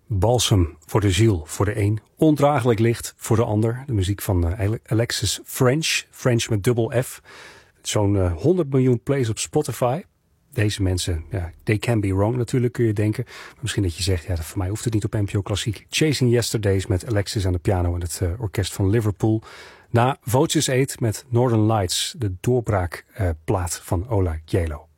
Balsem voor de ziel voor de een, ondraaglijk licht voor de ander. De muziek van Alexis French met dubbel F. Zo'n 100 miljoen plays op Spotify. Deze mensen, ja, they can be wrong natuurlijk kun je denken. Maar misschien dat je zegt, ja, voor mij hoeft het niet op NPO Klassiek. Chasing Yesterdays met Alexis aan de piano en het orkest van Liverpool. Na Voces 8 met Northern Lights, de doorbraakplaat van Ola Gjeilo.